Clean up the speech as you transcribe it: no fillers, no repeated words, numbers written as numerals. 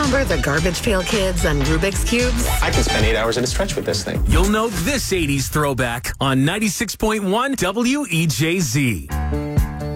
Remember the Garbage Pail Kids and Rubik's Cubes? I can spend 8 hours at a stretch with this thing. You'll know this 80s throwback on 96.1 WEJZ.